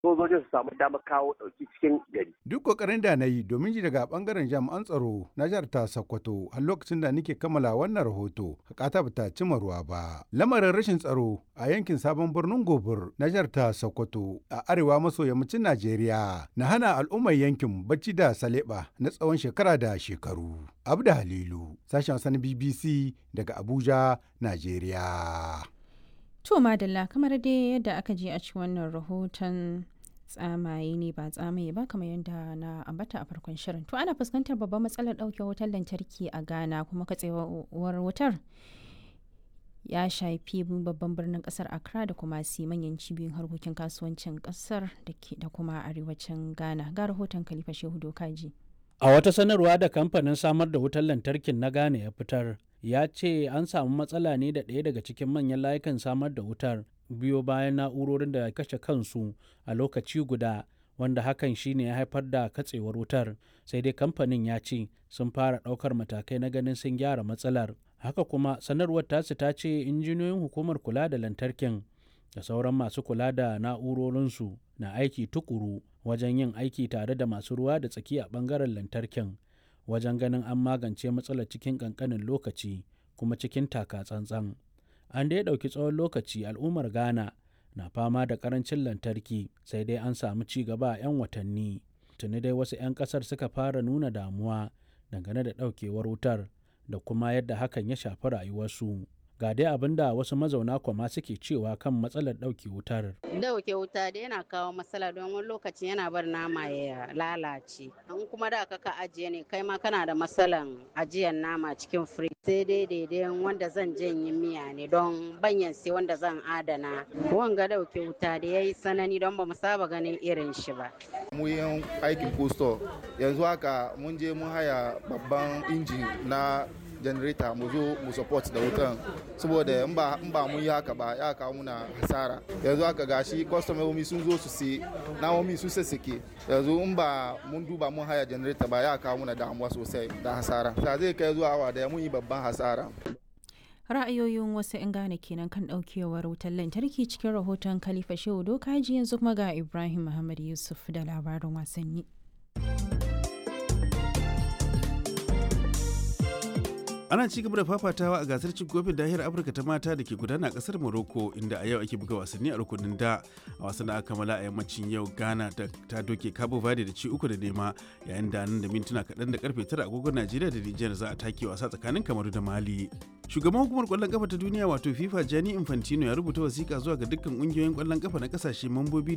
sojojin su samu damar kawo ɗauki cikin gari. Duk kokarin da na yi domin ji daga bangaren jami'an tsaro na jihar ta Sokoto har lokacin da nake kammala wannan rahoto hakata bata cima ruwa ba. Lamarin rashin tsaro a yankin sabon birnin Gobir na jihar ta Sokoto a arewa maso yammacin Najeriya na hana al'ummar yankin bacci da saleba na tsawon shekara da shekaru. Abda Halilu, sashen Hausa na BBC daga Abuja, Najeriya. To madalla kamar dai yadda aka je a ci wannan rahoton tsamaye ne ba tsamaye ba kamar yadda na ambata a farkon shirin. To ana fuskantar babban matsalar ɗauke wutar lantarki a Ghana kuma katsewar wutar ya shafi babban birnin kasar Accra da kuma manyan cibiyoyin harkokin kasuwancin kasar da kuma arewacin Ghana. Ga rahoton Khalifa Shehu Dokaji. A wata sanarwa da kamfanin samar da wutar lantarkin na Ghana ya fitar, ya ce an samu matsala ne da ɗaya daga cikin manyan layukan samar da wutar biyo bayan na'urorin da kashe kansu a lokaci guda, wanda hakan shine ya haifar da katsewar wutar. Sai dai kamfanin ya ce sun fara ɗaukar matakai na ganin sun gyara matsalar. Haka kuma sanarwar tasu ta ce injiniyoyin hukumar kula da lantarkin da sauran masu kula da na'urorinsu na aiki tukuru wajen yin aiki tare da masu ruwa da tsaki a ɓangaren lantarkin wajen ganin an magance matsalar cikin ƙanƙanin lokaci kuma cikin taka tsantsan. An dai ɗauki tsawon lokaci al'ummar Ghana na fama da ƙarancin lantarki, sai dai an samu ci gaba a 'yan watanni. Tuni dai wasu 'yan ƙasar suka fara nuna damuwa dangane da ɗaukewar wutar da kuma yadda hakan ya shafi rayuwarsu. Ga dai abin da wasu mazauna Kwama suke cewa kan matsalar ɗauke wutar. Dauke wuta da yana kawo matsala don wani lokaci yana bar nama ya lalace. In kuma da ka ajiye ne kai ma kana da matsalan ajiyar nama cikin firij. Sai dai daidai wanda zan janye miya ne don banyan sai wanda zan adana. Wanga dauke wuta da yayi sanani don ba mu saba ganin irin shi ba. Mu yin aikin posto yanzu haka mun je mun haya babban injin na generator mu zo mu support da wutan, saboda in ba mun yi haka ba ya kawo muna hasara. Yanzu haka gashi kwastomomi sun zo su sai namomi sun sassake, yanzu in ba mun duba mun haya generator ba ya kawo muna damuwa sosai da hasara. Ta zai kai zuwa awa da mun yi babban hasara. Ra'ayoyin wasu 'yan Ghana kenan kan ɗaukewar wutar lantarki cikin rahoton Khalifa Shehu Dokaji. Yanzu kuma ga Ibrahim Muhammad Yusuf da labarin wasanni. Ana ci gaba da fafatawa a gasar cin kofin nahiyar Afirka ta mata da ke gudana a kasar Morocco, inda a yau ake buga wasanni a rukunin da. A wasan da aka kammala a yammacin yau, Ghana ta doke Cabo Verde da ci 3-0, yayin da nan da mintuna kaɗan da karfe 9 agogon Najeriya da Nijar za a take wasa tsakanin Kamaru da Mali. Shugaban hukumar kwallon kafa ta duniya wato FIFA Gianni Infantino ya rubuta wasiƙa zuwa ga dukkan ƙungiyoyin kwallon kafa na kasashe mambobi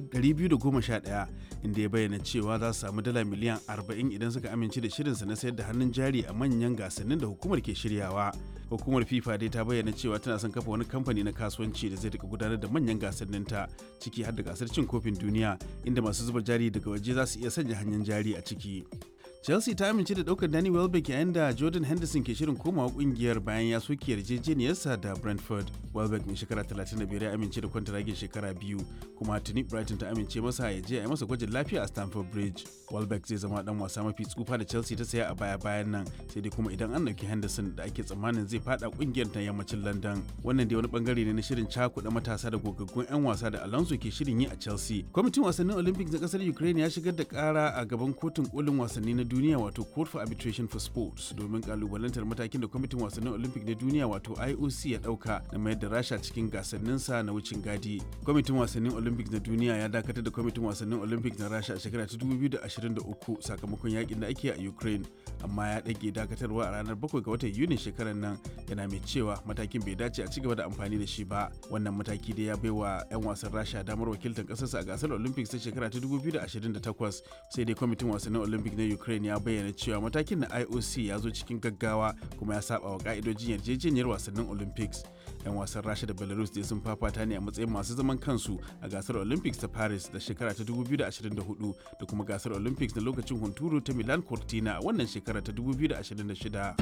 211, inda ya bayyana cewa za su samu dala miliyan 40 idan suka amince da shirinsa na sayar da hannun jari a manyan gasannin da hukumar ke shiryawa. Hukumar FIFA dai ta bayyana cewa tana son kafa wani kamfani na kasuwanci da zai rika gudanar da manyan gasanninta, ciki har da gasar cin kofin duniya, inda masu zuba jari daga waje za su iya sanya hannun jari a ciki. Chelsea ta amince da daukar Danny Welbeck yayin da Jordan Henderson ke shirin komawa kungiyar bayan ya soke yarjejeniyarsa da Brentford. Welbeck mai shekara 35 ya amince da kwantaragin shekara 2, kuma tuni Brighton ta amince masa ya je a yi masa gwajin lafiya a Stamford Bridge. Welbeck zai zama dan wasa mafi tsufa da Chelsea ta saya a baya-bayan nan, sai dai kuma idan an dauki Henderson da ake tsammanin zai fada kungiyar ta yammacin London. Wannan dai wani bangare ne na shirin cakuɗa matasa da gogaggun 'yan wasa da Alonso ke shirin yi a Chelsea. Kwamitin wasannin Olympics na kasar Ukraine ya shigar da kara a gaban kotun kolin wasanni na duniya wato Court for Arbitration for Sports domin kalubalantar matakin da kwamitin wasannin Olympic na duniya wato IOC ya dauka na mayar da Rasha cikin gasanninsa na wucin gadi. Kwamitin wasannin Olympics na duniya ya dakatar da kwamitin wasannin Olympics na Rasha a shekara ta 2023 sakamakon yakin da ake a Ukraine, amma ya dage dakatarwa a ranar 7 ga watan Yunin shekarar nan, yana mai cewa matakin bai dace a cigaba da amfani da shi ba. Wannan mataki da ya baiwa 'yan wasan Rasha damar wakiltar kasarsa a gasar Olympics ta shekara ta 2028, sai dai kwamitin wasannin Olympic na Ukraine ya bayyana cewa matakin na IOC ya zo cikin gaggawa kuma ya saba wa ka'idojin yarjejeniyar wasannin Olympics. 'Yan wasan Rasha da Belarus dai sun fafata ne a matsayin masu zaman kansu a gasar Olympics ta Paris da shekara ta 2024 da kuma gasar Olympics na lokacin hunturu ta Milan Cortina a wannan shekara ta 2026.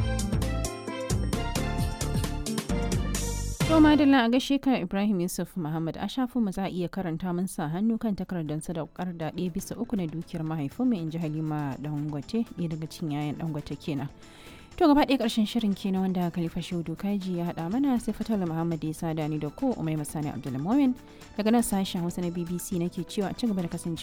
To madalla a gaishe ka Ibrahim Yusuf Muhammad, a shafin mu za a iya karanta mun sa hannu kan takardar sadaukar da 1/3 na dukiyar mahaifinmu, in ji Halima Dangote, ɗaya daga cikin yayan Dangote kenan. To gaba ɗaya ƙarshen shirin kenan wanda Khalifa Shehu Dokaji ya haɗa mana sai Fatawul Muhammad Isa da ni da ko Umai Masani Abdulmumin daga nan sashen Hausa na BBC nake cewa a ci gaba da kasance